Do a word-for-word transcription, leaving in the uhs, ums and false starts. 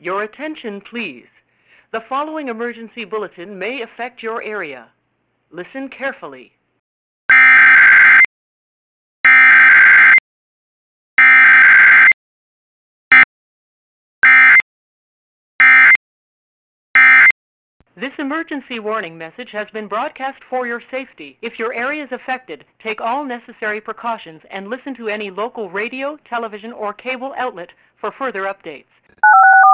Your attention, please. The following emergency bulletin may affect your area. Listen carefully. This emergency warning message has been broadcast for your safety. If your area is affected, take all necessary precautions and listen to any local radio, television, or cable outlet for further updates.